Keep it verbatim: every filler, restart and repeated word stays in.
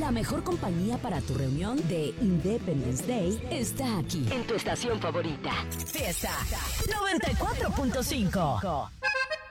La mejor compañía para tu reunión de Independence Day está aquí, en tu estación favorita. Fiesta noventa y cuatro punto cinco.